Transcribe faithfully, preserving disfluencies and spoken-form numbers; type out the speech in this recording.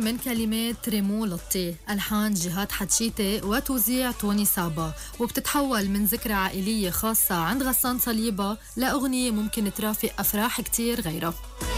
من كلمات ريمو لطي، ألحان جهاد حتشيتي، وتوزيع توني صابا، وبتتحول من ذكرى عائلية خاصة عند غسان صليبة لأغنية ممكن ترافق أفراح كتير غيرها.